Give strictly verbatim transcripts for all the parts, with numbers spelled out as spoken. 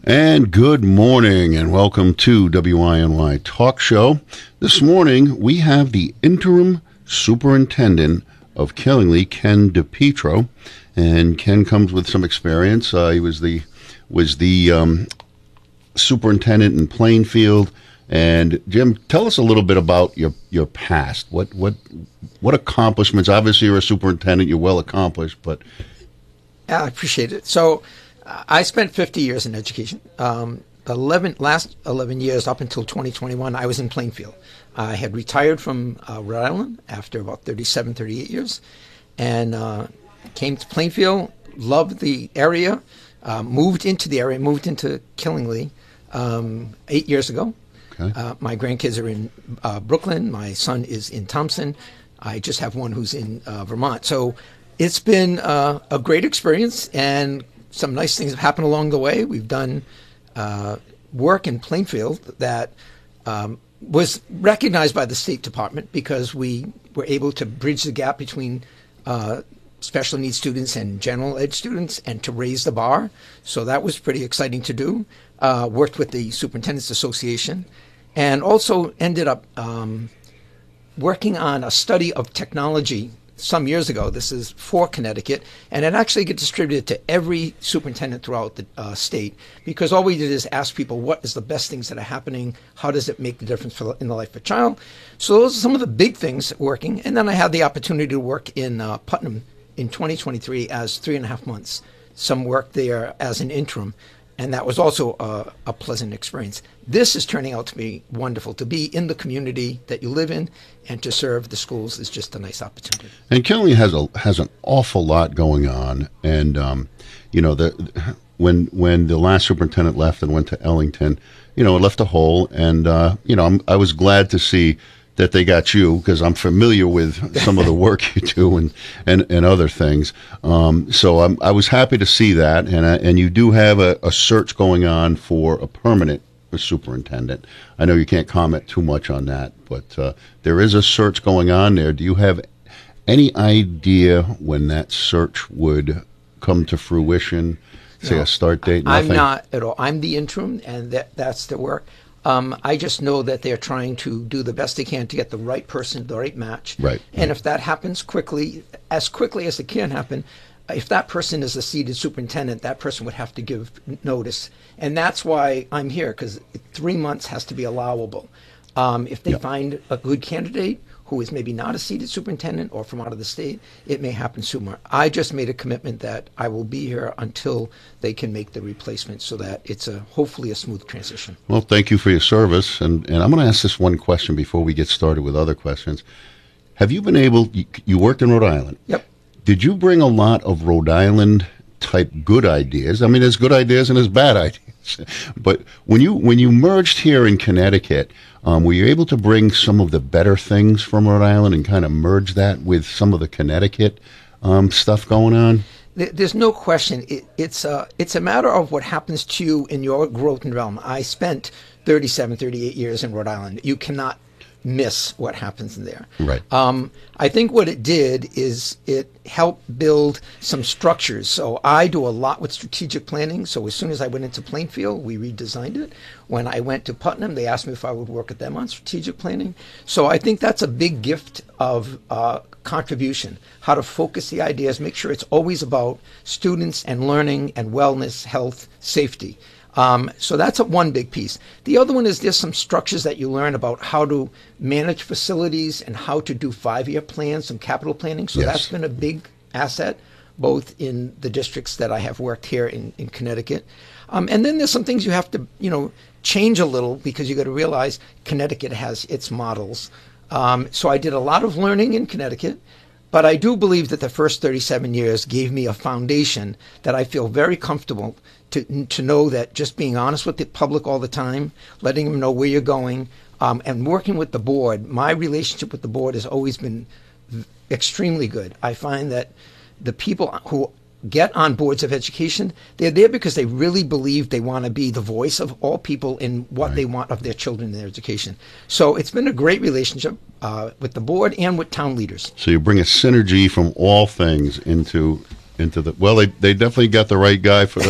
And good morning and welcome to W I N Y Talk Show. This morning we have the interim superintendent of Killingly, Ken DePietro, and Ken comes with some experience. Uh, he was the was the um, superintendent in Plainfield. And Jim, tell us a little bit about your your past. What what what accomplishments? Obviously, you're a superintendent. You're well accomplished, but I appreciate it. So. I spent fifty years in education. Um, eleven last eleven years up until twenty twenty-one, I was in Plainfield. I had retired from uh, Rhode Island after about thirty-seven, thirty-eight years, and uh, came to Plainfield. Loved the area. Uh, moved into the area. Moved into Killingly um, eight years ago. Okay. Uh, my grandkids are in uh, Brooklyn. My son is in Thompson. I just have one who's in uh, Vermont. So it's been uh, a great experience, and some nice things have happened along the way. We've done uh, work in Plainfield that um, was recognized by the State Department because we were able to bridge the gap between uh, special needs students and general ed students and to raise the bar. So that was pretty exciting to do. Uh, worked with the Superintendents Association and also ended up um, working on a study of technology some years ago. This is for Connecticut, and it actually gets distributed to every superintendent throughout the uh, state, because all we did is ask people what is the best things that are happening, how does it make the difference for, in the life of a child. So those are some of the big things working. And then I had the opportunity to work in uh, Putnam in twenty twenty-three as three and a half months, some work there as an interim. And that was also a, a pleasant experience. This is turning out to be wonderful. To be in the community that you live in and to serve the schools is just a nice opportunity. And Killingly has a has an awful lot going on. And um, you know, the when when the last superintendent left and went to Ellington, you know, it left a hole. And uh, you know, I'm, I was glad to see that they got you, because I'm familiar with some of the work you do and, and, and other things. Um, so I'm, I was happy to see that. And I, and you do have a, a search going on for a permanent superintendent. I know you can't comment too much on that, but uh, there is a search going on there. Do you have any idea when that search would come to fruition? Say No, a start date? Nothing? I'm not at all. I'm the interim, and that, that's the work. Um, I just know that they're trying to do the best they can to get the right person, the right match. Right. And if that happens quickly, as quickly as it can happen, if that person is a seated superintendent, that person would have to give notice. And that's why I'm here, because three months has to be allowable. Um, if they Yep. find a good candidate who is maybe not a seated superintendent or from out of the state, it may happen sooner. I just made a commitment that I will be here until they can make the replacement, so that it's a hopefully a smooth transition. Well, thank you for your service. And, and I'm going to ask this one question before we get started with other questions. Have you been able, you, you worked in Rhode Island. Yep. Did you bring a lot of Rhode Island type good ideas? I mean, there's good ideas and there's bad ideas. But when you when you merged here in Connecticut, um, were you able to bring some of the better things from Rhode Island and kind of merge that with some of the Connecticut um, stuff going on? There's no question. It, it's, a, it's a matter of what happens to you in your growth and development. I spent thirty-seven, thirty-eight years in Rhode Island. You cannot miss what happens in there. Right. Um, I think what it did is it helped build some structures. So I do a lot with strategic planning. So as soon as I went into Plainfield, we redesigned it. When I went to Putnam, they asked me if I would work with them on strategic planning. So I think that's a big gift of uh, contribution, how to focus the ideas, make sure it's always about students and learning and wellness, health, safety. Um, so that's a, one big piece. The other one is there's some structures that you learn about how to manage facilities and how to do five-year plans, some capital planning. So Yes. that's been a big asset, both in the districts that I have worked here in, in Connecticut. Um, and then there's some things you have to, you know, change a little, because you got to realize Connecticut has its models. Um, so I did a lot of learning in Connecticut. But I do believe that the first thirty-seven years gave me a foundation that I feel very comfortable to to know that just being honest with the public all the time, letting them know where you're going, um, and working with the board. My relationship with the board has always been extremely good. I find that the people who get on boards of education, they're there because they really believe they want to be the voice of all people in what Right. they want of their children in their education. So it's been a great relationship uh, with the board and with town leaders. So you bring a synergy from all things into into the well. They they definitely got the right guy for the for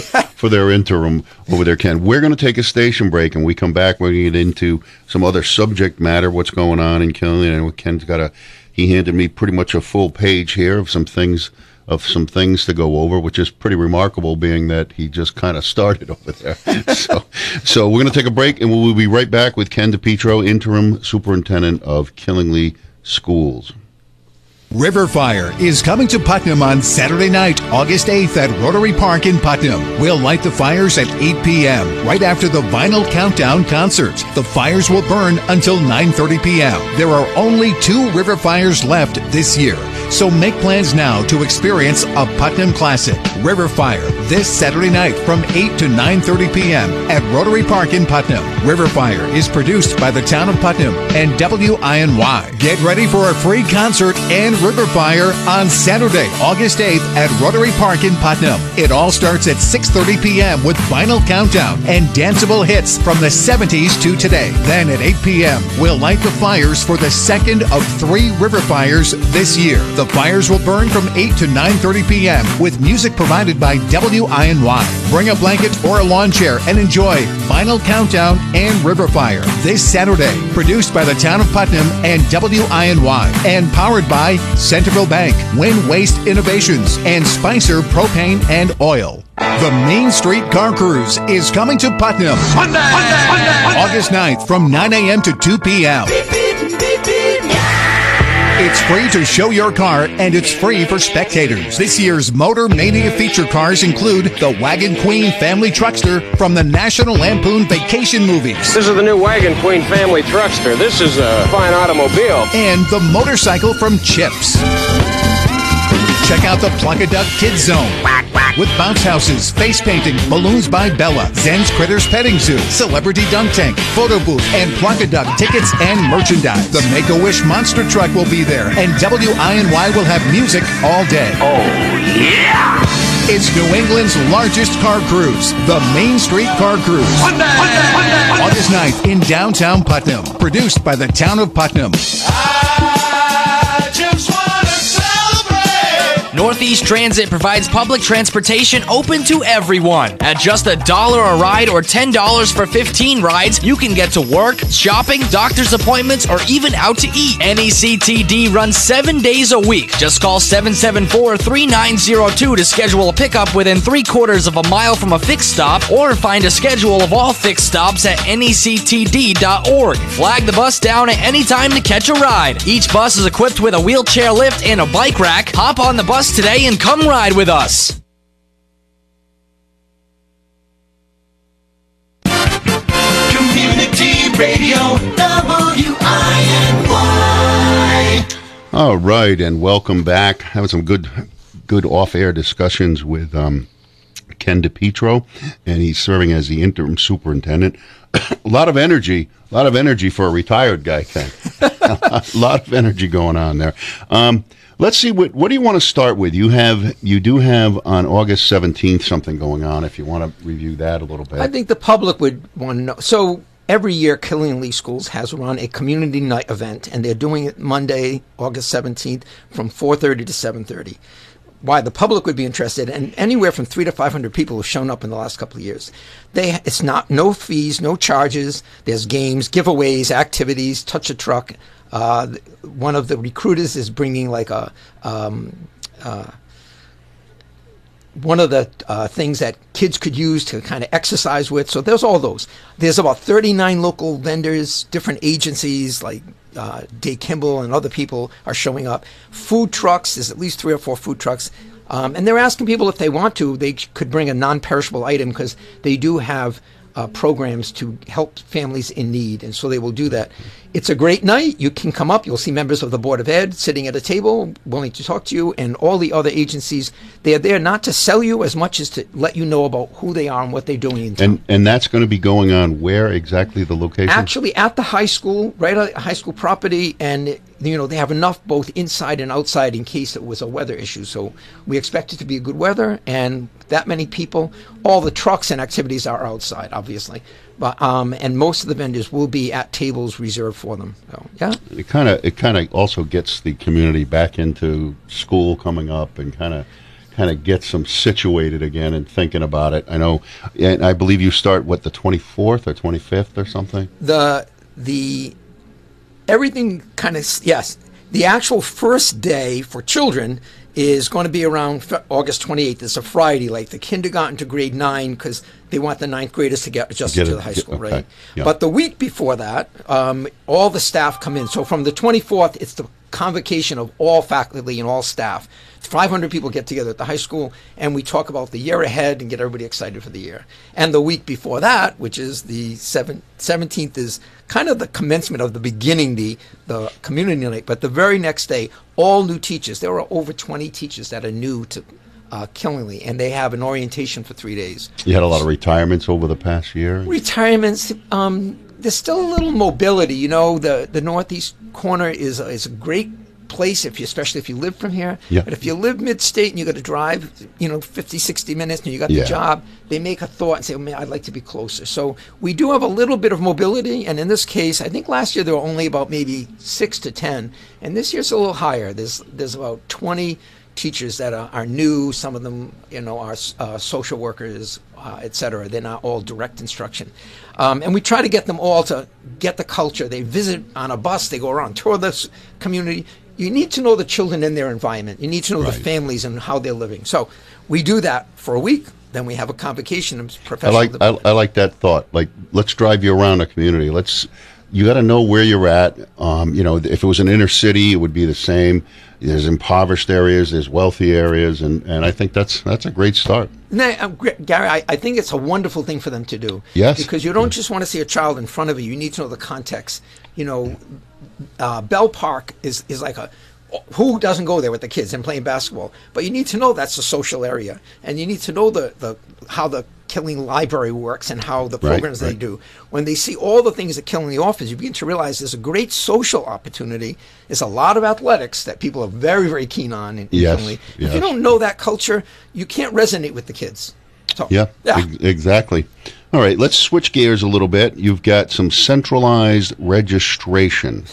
for their interim over there, Ken. We're going to take a station break, and we come back. We're going to get into some other subject matter, what's going on in Killeen. And Ken's got a, he handed me pretty much a full page here of some things, of some things to go over, which is pretty remarkable, being that he just kind of started over there. so, so we're going to take a break, and we'll be right back with Ken DiPietro, interim superintendent of Killingly Schools. River Fire is coming to Putnam on Saturday night, August eighth at Rotary Park in Putnam. We'll light the fires at eight p.m. right after the Vinyl Countdown concert. The fires will burn until nine thirty p.m. There are only two river fires left this year, so make plans now to experience a Putnam classic. River Fire this Saturday night from eight to nine thirty p.m. at Rotary Park in Putnam. River Fire is produced by the town of Putnam and W I N Y. Get ready for a free concert and River Fire on Saturday, August eighth at Rotary Park in Putnam. It all starts at six thirty p.m. with Vinyl Countdown and danceable hits from the seventies to today. Then at eight p.m. we'll light the fires for the second of three river fires this year. The fires will burn from eight to nine thirty p.m. with music provided by W I N Y. Bring a blanket or a lawn chair and enjoy Vinyl Countdown and River Fire this Saturday. Produced by the town of Putnam and W I N Y and powered by Centerville Bank, Win Waste Innovations, and Spicer Propane and Oil. The Main Street Car Cruise is coming to Putnam Monday, Monday, Monday, August ninth from nine a.m. to two p.m. Beep, beep, beep, beep, yeah. It's free to show your car, and it's free for spectators. This year's Motor Mania feature cars include the Wagon Queen Family Truckster from the National Lampoon Vacation movies. This is the new Wagon Queen Family Truckster. This is a fine automobile. And the motorcycle from Chips. Check out the Pluck-a-Duck Kids Zone with bounce houses, face painting, balloons by Bella, Zen's Critters Petting Zoo, Celebrity Dunk Tank, photo booth, and Pluck-a-Duck tickets and merchandise. The Make-A-Wish Monster Truck will be there, and W I N Y will have music all day. Oh, yeah! It's New England's largest car cruise, the Main Street Car Cruise. Monday, Monday, Monday, August ninth in downtown Putnam. Produced by the town of Putnam. I just want to celebrate. Northeast Transit provides public transportation open to everyone. At just a dollar a ride or ten dollars for fifteen rides, you can get to work, shopping, doctor's appointments, or even out to eat. N E C T D runs seven days a week. Just call seven seven four, three nine zero two to schedule a pickup within three quarters of a mile from a fixed stop, or find a schedule of all fixed stops at N E C T D dot org. Flag the bus down at any time to catch a ride. Each bus is equipped with a wheelchair lift and a bike rack. Hop on the bus today and come ride with us. Community Radio W I N Y. All right, and welcome back. Having some good, good off-air discussions with um, Ken DiPietro, and he's serving as the interim superintendent. A lot of energy, a lot of energy for a retired guy, Ken. A lot of energy going on there. Um, let's see, what what do you want to start with? You have, you do have on August seventeenth something going on. If you want to review that a little bit, I think the public would want to know. So every year, Killingly Schools has run a community night event, and they're doing it Monday, August seventeenth, from four thirty to seven thirty. Why the public would be interested, and anywhere from three to five hundred people have shown up in the last couple of years. They, it's not no fees, no charges. There's games, giveaways, activities. Touch a truck. Uh, one of the recruiters is bringing like a um, uh, one of the uh, things that kids could use to kind of exercise with. So there's all those. There's about thirty-nine local vendors, different agencies like uh, Dave Kimball and other people are showing up. Food trucks, there's at least three or four food trucks. Um, and they're asking people if they want to, they could bring a non-perishable item because they do have uh, programs to help families in need. And so they will do that. It's a great night. You can come up. You'll see members of the Board of Ed sitting at a table willing to talk to you, and all the other agencies. They're there not to sell you as much as to let you know about who they are and what they're doing in town. and and that's going to be going on where exactly, the location? Actually, at the high school, right at high school property, and you know they have enough both inside and outside in case it was a weather issue. So we expect it to be good weather, and that many people. All the trucks and activities are outside, obviously, but um, and most of the vendors will be at tables reserved for them. So yeah, It kind of it kind of also gets the community back into school coming up, and kind of kind of gets them situated again and thinking about it. I know, and I believe you start what the twenty-fourth or twenty-fifth or something. The the everything kind of yes. The actual first day for children is going to be around Fe- August twenty-eighth. It's a Friday, like the kindergarten to grade nine, because they want the ninth graders to get adjusted Get to it- the high get- school, okay, right? yeah. But the week before that, um, all the staff come in. So from the twenty-fourth, it's the convocation of all faculty and all staff. five hundred people get together at the high school, and we talk about the year ahead and get everybody excited for the year. And the week before that, which is the seven, seventeenth, is kind of the commencement of the beginning, the, the community night. But the very next day, all new teachers. There are over twenty teachers that are new to uh, Killingly, and they have an orientation for three days. You had a lot of retirements over the past year. Retirements, um, there's still a little mobility. You know, the, the northeast corner is a, is a great place, if you, especially if you live from here. Yeah. But if you live mid-state and you got to drive, you know, fifty, sixty minutes and you got Yeah. the job, they make a thought and say, oh, man, I'd like to be closer. So we do have a little bit of mobility. And in this case, I think last year there were only about maybe six to ten. And this year's a little higher. There's, there's about twenty teachers that are, are new. Some of them, you know, are uh, social workers, uh, et cetera. They're not all direct instruction. Um, and we try to get them all to get the culture. They visit on a bus. They go around, tour this community. You need to know the children in their environment. You need to know Right. the families and how they're living. So we do that for a week. Then we have a convocation of I professional like I, development. I like that thought. Like, let's drive you around the community. Let's you got to know where you're at. Um, you know, if it was an inner city, it would be the same. There's impoverished areas, there's wealthy areas, and, and I think that's that's a great start. No, uh, Gr- Gary, I, I think it's a wonderful thing for them to do. Yes. Because you don't just want to see a child in front of you. You need to know the context. You know, uh, Bell Park is, is like a, who doesn't go there with the kids and playing basketball? But you need to know that's a social area. And you need to know the, the how the Killing Library works and how the Right, programs they right. do. When they see all the things that Killing offers, you begin to realize there's a great social opportunity. There's a lot of athletics that people are very, very keen on in, in Yes, Killing. If yes. you don't know that culture, you can't resonate with the kids. So, Yeah, yeah. ex- exactly. All right, let's switch gears a little bit. You've got some centralized registration.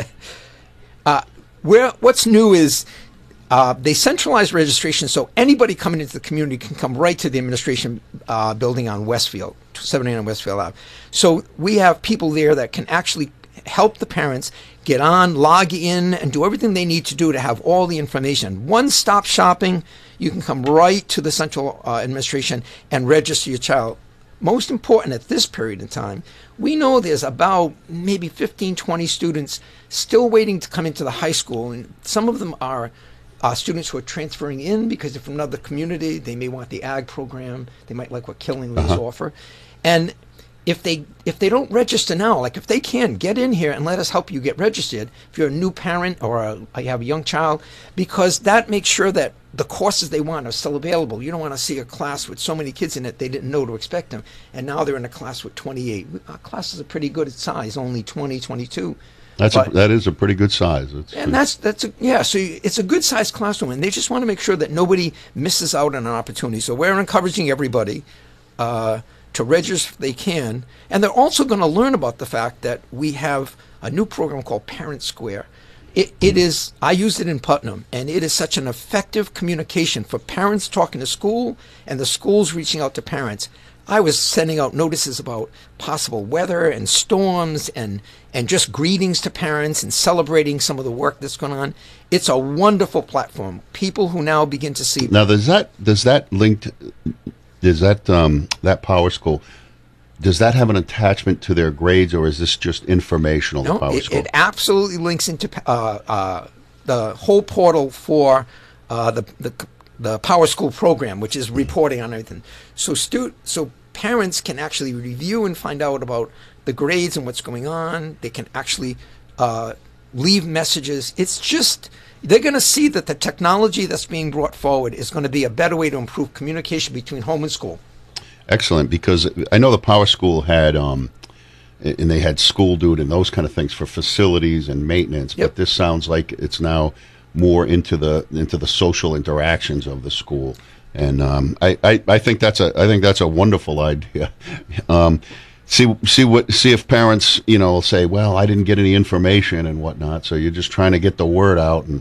Where what's new is uh, they centralize registration, so anybody coming into the community can come right to the administration uh, building on Westfield, seven eighty-nine Westfield Ave. So we have people there that can actually help the parents get on, log in, and do everything they need to do to have all the information. One-stop shopping. You can come right to the central uh, administration and register your child. Most important at this period in time, we know there's about maybe fifteen, twenty students still waiting to come into the high school, and some of them are uh, students who are transferring in because they're from another community. They may want the ag program. They might like what Killingly's Uh-huh. offer. And if they if they don't register now, like if they can, get in here and let us help you get registered if you're a new parent or a, you have a young child, because that makes sure that the courses they want are still available. You don't want to see a class with so many kids in it they didn't know to expect them, and now they're in a class with twenty-eight. Our classes are pretty good size, only twenty, twenty-two. That's a, But- that is a pretty good size. It's, and that's that's a, yeah. So you- it's a good sized classroom, and they just want to make sure that nobody misses out on an opportunity. So we're encouraging everybody uh, to register if they can, and they're also going to learn about the fact that we have a new program called Parent Square. It, it is. I used it in Putnam, and it is such an effective communication for parents talking to school and the schools reaching out to parents. I was sending out notices about possible weather and storms and, and just greetings to parents and celebrating some of the work that's going on. It's a wonderful platform. People who now begin to see. now does that does that linked does that um, that Power School, does that have an attachment to their grades, or is this just informational? No, the Power it, School. it absolutely links into uh, uh, the whole portal for uh, the, the the Power School program, which is reporting on everything. So stu- so parents can actually review and find out about the grades and what's going on. They can actually uh, leave messages. It's just they're going to see that the technology that's being brought forward is going to be a better way to improve communication between home and school. Excellent, because I know the Power School had, um, and they had School Dude and those kind of things for facilities and maintenance. Yep. But this sounds like it's now more into the into the social interactions of the school, and um, I, I, I think that's a I think that's a wonderful idea. Um, see see what see if parents you know will say, well, I didn't get any information and whatnot. So you're just trying to get the word out and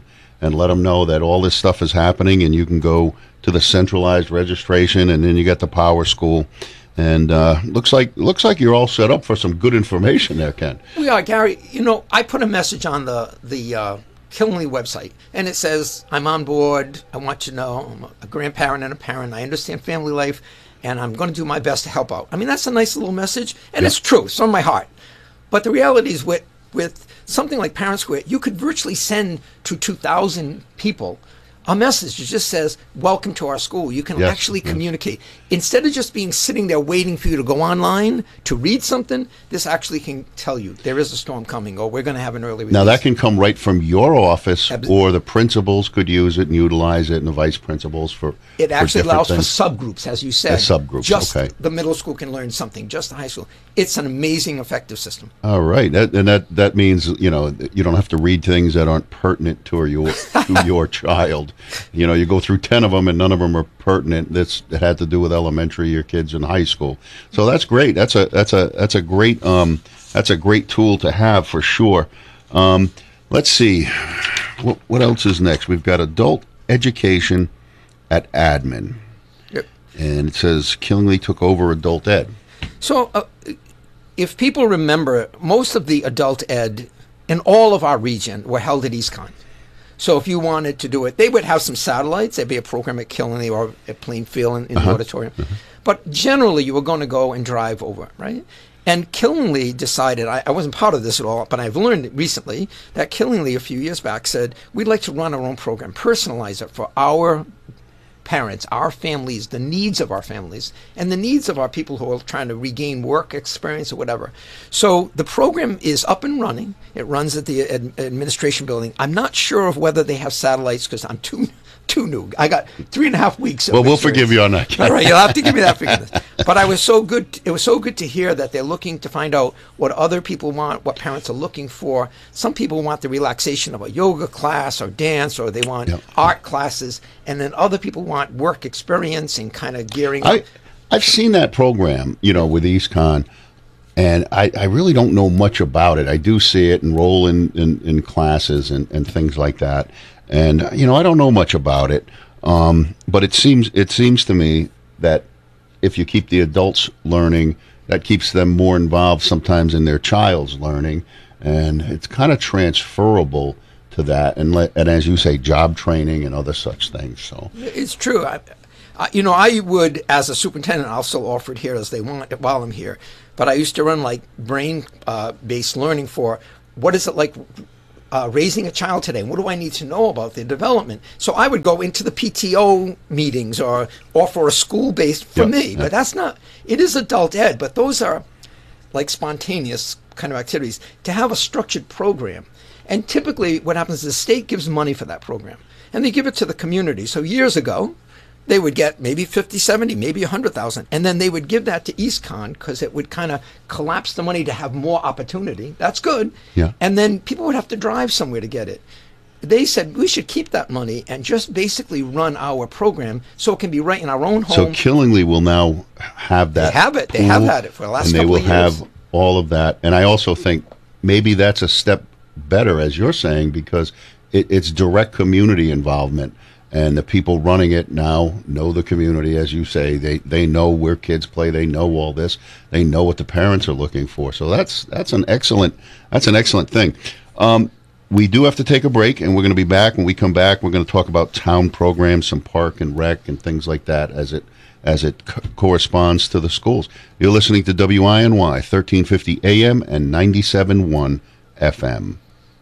and let them know that all this stuff is happening, and you can go to the centralized registration, and then you get the Power School. And uh, looks like looks like you're all set up for some good information there, Ken. We are, Gary. You know, I put a message on the the uh, Killingly website, and it says, "I'm on board. I want you to know I'm a grandparent and a parent. I understand family life, and I'm going to do my best to help out." I mean, that's a nice little message, and yeah. it's true. It's on my heart. But the reality is, with with something like Parent Square, you could virtually send to two thousand people a message that just says, "Welcome to our school." You can yes, actually yes. communicate. Instead of just being sitting there waiting for you to go online to read something, this actually can tell you there is a storm coming, or we're going to have an early release. Now, that can come right from your office, Absolutely. Or the principals could use it and utilize it, and the vice principals for It actually for allows things. for subgroups, as you said. As subgroups, just okay. the middle school can learn something, just the high school. It's an amazing, effective system. All right, that, and that that means, you know, you don't have to read things that aren't pertinent to your to your child. You know, you go through ten of them and none of them are pertinent. That's that had to do with elementary, your kids in high school. So that's great. That's a that's a that's a great um that's a great tool to have for sure. Um, let's see, what what else is next? We've got adult education at admin. Yep. And it says Killingly took over adult ed. So, uh, if people remember, most of the adult ed in all of our region were held at EastCon. So if you wanted to do it, they would have some satellites. There'd be a program at Killingly or at Plainfield in, in Uh-huh. the auditorium. Uh-huh. But generally, you were going to go and drive over, right? And Killingly decided, I, I wasn't part of this at all, but I've learned recently that Killingly a few years back said, we'd like to run our own program, personalize it for our parents, our families, the needs of our families, and the needs of our people who are trying to regain work experience or whatever. So the program is up and running. It runs at the ad- administration building. I'm not sure of whether they have satellites because I'm too too new. I got three and a half weeks. Of Well, we'll experience. forgive you on that. All right, you'll have to give me that forgiveness. But I was so good. It was so good to hear that they're looking to find out what other people want, what parents are looking for. Some people want the relaxation of a yoga class or dance, or they want Yep. art classes, and then other people want work experience and kind of gearing I, up. I've seen that program, you know, with EastCon, and I, I really don't know much about it. I do see it enroll in, in, in classes and, and things like that. And, you know, I don't know much about it. Um, but it seems it seems to me that if you keep the adults learning, that keeps them more involved sometimes in their child's learning. And it's kind of transferable to that. And, let, and as you say, job training and other such things. So It's true. I, I, you know, I would, as a superintendent, I'll still offer it here as they want it while I'm here. But I used to run like brain-based uh, learning for what is it like uh, raising a child today? What do I need to know about their development? So I would go into the P T O meetings or offer a school-based for Yep, me. yep. But that's not, it is adult ed, but those are like spontaneous kind of activities. To have a structured program, and typically what happens is the state gives money for that program, and they give it to the community. So years ago, they would get maybe fifty, seventy, maybe one hundred thousand, and then they would give that to EastCon because it would kind of collapse the money to have more opportunity. That's good. Yeah. And then people would have to drive somewhere to get it. They said we should keep that money and just basically run our program so it can be right in our own So home. Killingly will now have that. They have it. They pool, have had it for the last and they couple will of years. have all of that. And I also think maybe that's a step better, as you're saying, because it, it's direct community involvement, and the people running it now know the community, as you say. They they know where kids play. They know all this. They know what the parents are looking for. So that's that's an excellent that's an excellent thing. Um, We do have to take a break, and we're going to be back. When we come back, we're going to talk about town programs, some park and rec and things like that as it as it co- corresponds to the schools. You're listening to W I N Y, thirteen fifty A M and ninety-seven point one F M.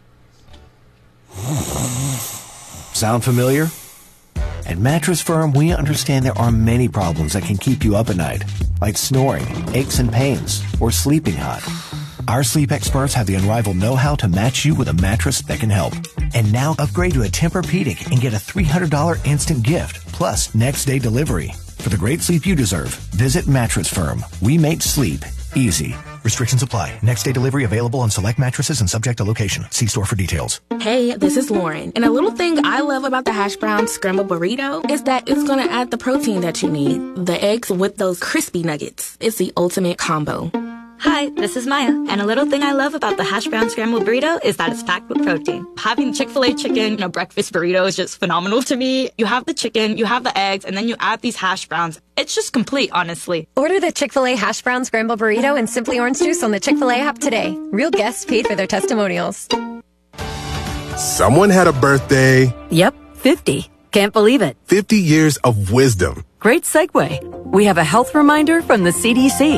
Sound familiar? At Mattress Firm, we understand there are many problems that can keep you up at night, like snoring, aches and pains, or sleeping hot. Our sleep experts have the unrivaled know-how to match you with a mattress that can help. And now upgrade to a Tempur-Pedic and get a three hundred dollars instant gift, plus next-day delivery. For the great sleep you deserve, visit Mattress Firm. We make sleep easy. Restrictions apply. Next-day delivery available on select mattresses and subject to location. See store for details. Hey, this is Lauren. And a little thing I love about the hash brown scrambled burrito is that it's going to add the protein that you need. The eggs with those crispy nuggets. It's the ultimate combo. Hi, this is Maya, and a little thing I love about the hash brown scrambled burrito is that it's packed with protein. Having Chick-fil-A chicken in a breakfast burrito is just phenomenal to me. You have the chicken, you have the eggs, and then you add these hash browns. It's just complete, honestly. Order the Chick-fil-A hash brown scrambled burrito and Simply Orange Juice on the Chick-fil-A app today. Real guests paid for their testimonials. Someone had a birthday. Yep, fifty. Can't believe it. fifty years of wisdom. Great segue. We have a health reminder from the C D C.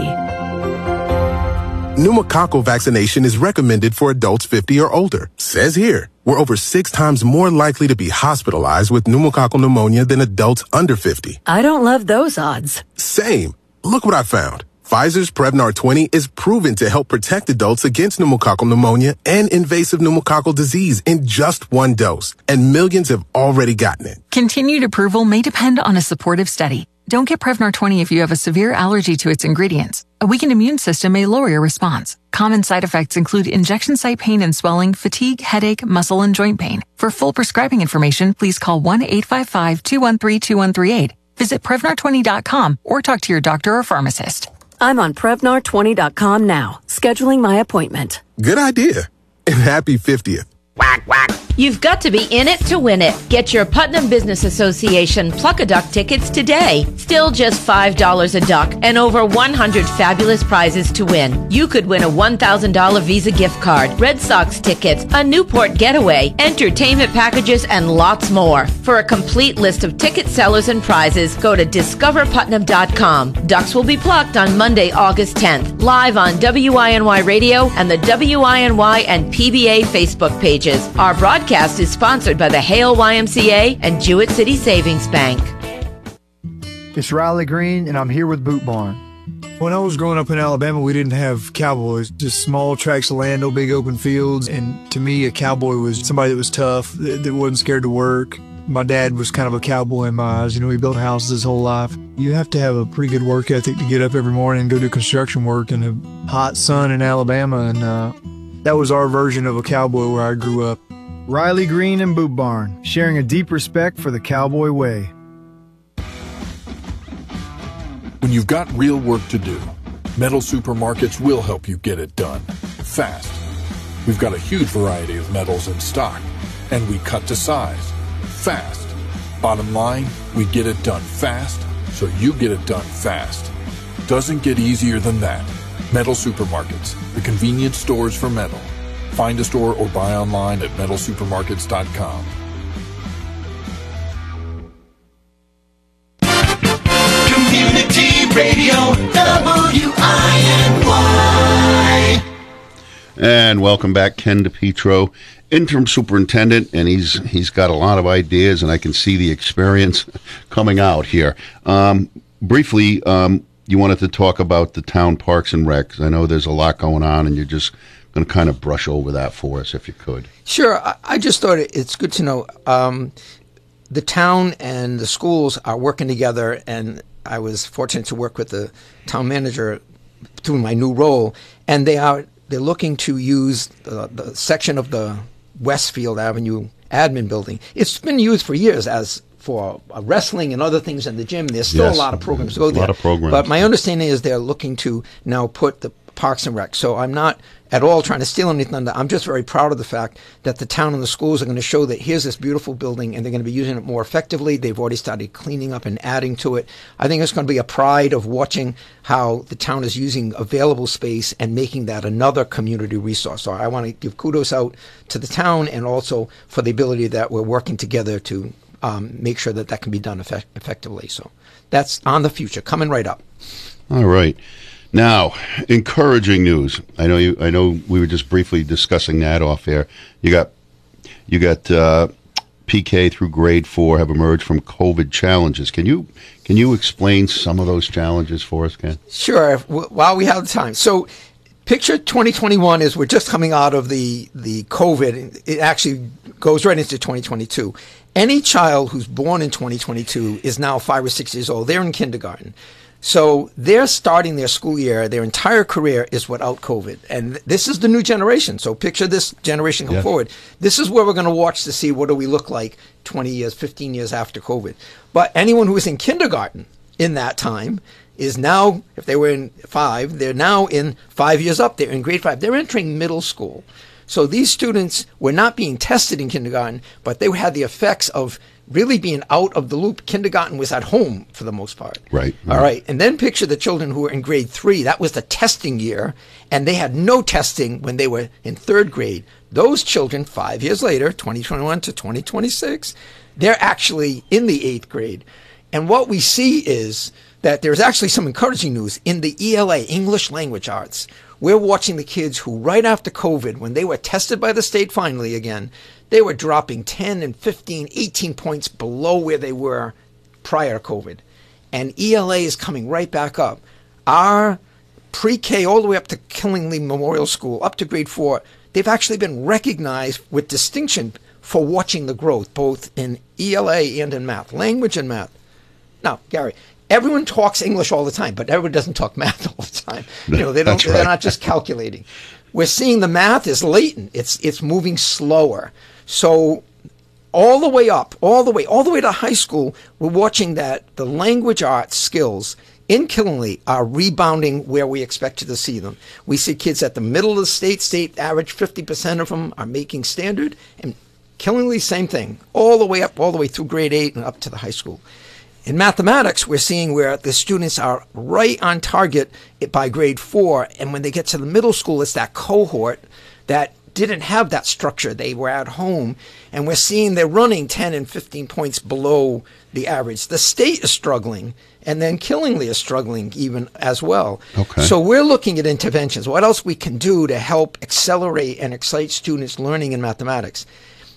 Pneumococcal vaccination is recommended for adults fifty or older. Says here, we're over six times more likely to be hospitalized with pneumococcal pneumonia than adults under fifty. I don't love those odds. Same. Look what I found. Pfizer's Prevnar twenty is proven to help protect adults against pneumococcal pneumonia and invasive pneumococcal disease in just one dose. And millions have already gotten it. Continued approval may depend on a supportive study. Don't get Prevnar twenty if you have a severe allergy to its ingredients. A weakened immune system may lower your response. Common side effects include injection site pain and swelling, fatigue, headache, muscle, and joint pain. For full prescribing information, please call one eight five five, two one three, two one three eight. Visit Prevnar twenty dot com or talk to your doctor or pharmacist. I'm on Prevnar twenty dot com now, scheduling my appointment. Good idea. And happy fiftieth. Whack, whack. You've got to be in it to win it. Get your Putnam Business Association Pluck-a-Duck tickets today. Still just five dollars a duck and over one hundred fabulous prizes to win. You could win a one thousand dollars Visa gift card, Red Sox tickets, a Newport getaway, entertainment packages, and lots more. For a complete list of ticket sellers and prizes, go to discover putnam dot com. Ducks will be plucked on Monday, August tenth, live on W I N Y Radio and the W I N Y and P B A Facebook pages. Our broadcast Podcast is sponsored by the Hale Y M C A and Jewett City Savings Bank. It's Riley Green, and I'm here with Boot Barn. When I was growing up in Alabama, we didn't have cowboys, just small tracts of land, no big open fields. And to me, a cowboy was somebody that was tough, that, that wasn't scared to work. My dad was kind of a cowboy in my eyes. You know, he built houses his whole life. You have to have a pretty good work ethic to get up every morning and go do construction work in the hot sun in Alabama. And uh, that was our version of a cowboy where I grew up. Riley Green and Boot Barn, sharing a deep respect for the cowboy way. When you've got real work to do, Metal Supermarkets will help you get it done fast. We've got a huge variety of metals in stock, and we cut to size fast. Bottom line, we get it done fast, so you get it done fast. Doesn't get easier than that. Metal Supermarkets, the convenient stores for metal. Find a store or buy online at metal supermarkets dot com. Community Radio, W I N Y. And welcome back, Ken DePietro, interim superintendent, and he's he's got a lot of ideas, and I can see the experience coming out here. Um, briefly, um, you wanted to talk about the town parks and recs. I know there's a lot going on, and you're just going to kind of brush over that for us, if you could. Sure. I, I just thought it's good to know um, the town and the schools are working together, and I was fortunate to work with the town manager through my new role, and they are they're looking to use the, the section of the Westfield Avenue admin building. It's been used for years as for uh, wrestling and other things in the gym. There's still Yes. a lot of programs to go there. A lot of programs. But my understanding is they're looking to now put the Parks and Rec. So I'm not at all trying to steal anything thunder. I'm just very proud of the fact that the town and the schools are going to show that here's this beautiful building and they're going to be using it more effectively. They've already started cleaning up and adding to it. I think it's going to be a pride of watching how the town is using available space and making that another community resource. So I want to give kudos out to the town and also for the ability that we're working together to um, make sure that that can be done effect- effectively. So that's on the future, coming right up. All right. Now, encouraging news. I know you. I know we were just briefly discussing that off air. You got, you got uh, P K through grade four have emerged from COVID challenges. Can you can you explain some of those challenges for us, Ken? Sure. W- while we have the time, so picture twenty twenty-one is we're just coming out of the the COVID. It actually goes right into twenty twenty-two. Any child who's born in twenty twenty-two is now five or six years old. They're in kindergarten. So they're starting their school year, their entire career is without COVID. And this is the new generation. So picture this generation come Yeah. forward. This is where we're going to watch to see what do we look like twenty years, fifteen years after COVID. But anyone who was in kindergarten in that time is now, if they were in five, they're now in five years up. They're in grade five. They're entering middle school. So these students were not being tested in kindergarten, but they had the effects of really being out of the loop. Kindergarten was at home for the most part. Right. All right. And then picture the children who were in grade three. That was the testing year, and they had no testing when they were in third grade. Those children, five years later, twenty twenty-one to twenty twenty-six, they're actually in the eighth grade. And what we see is that there's actually some encouraging news in the E L A, English Language Arts. We're watching the kids who, right after COVID, when they were tested by the state finally again, they were dropping ten and fifteen, eighteen points below where they were prior to COVID. And E L A is coming right back up. Our pre-K all the way up to Killingley Memorial School, up to grade four, they've actually been recognized with distinction for watching the growth, both in E L A and in math, language and math. Now, Gary, everyone talks English all the time, but everyone doesn't talk math all the time. You know, they don't. That's right. They're not just calculating. We're seeing the math is latent. It's it's moving slower. So all the way up, all the way, all the way to high school, we're watching that the language arts skills in Killingley are rebounding where we expected to see them. We see kids at the middle of the state, state average, fifty percent of them are making standard, and Killingley, same thing, all the way up, all the way through grade eight and up to the high school. In mathematics, we're seeing where the students are right on target by grade four, and when they get to the middle school, it's that cohort that didn't have that structure. They were at home, and we're seeing they're running ten and fifteen points below the average. The state is struggling, and then Killingley is struggling even as well. Okay. So we're looking at interventions. What else we can do to help accelerate and excite students learning in mathematics?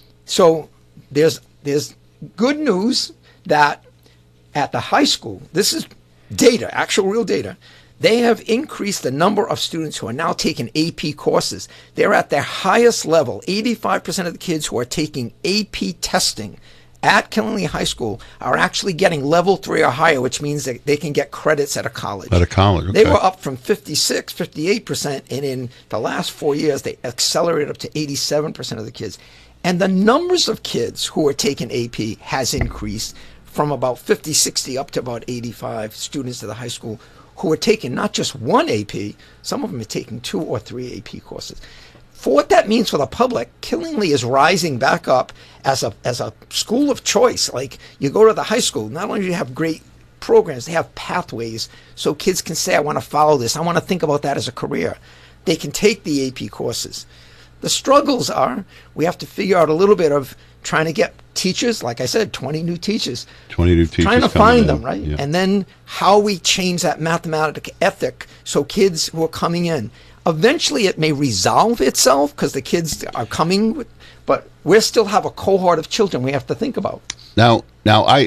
So there's there's good news that at the high school, this is data, actual real data, they have increased the number of students who are now taking A P courses. They're at their highest level. eighty-five percent of the kids who are taking A P testing at Killingley High School are actually getting level three or higher, which means that they can get credits at a college. At a college, They okay. were up from fifty-six, fifty-eight percent, and in the last four years, they accelerated up to eighty-seven percent of the kids. And the numbers of kids who are taking A P has increased from about fifty, sixty up to about eighty-five students at the high school who are taking not just one A P, some of them are taking two or three A P courses. For what that means for the public, Killingley is rising back up as a as a school of choice. Like, you go to the high school, not only do you have great programs, they have pathways so kids can say, I want to follow this, I want to think about that as a career. They can take the A P courses. The struggles are, we have to figure out a little bit of trying to get teachers, like I said, twenty new teachers. twenty new teachers. Trying to coming find in. them, right? Yeah. And then how we change that mathematic ethic so kids who are coming in, eventually it may resolve itself because the kids are coming, with, but we still have a cohort of children we have to think about. Now, now I,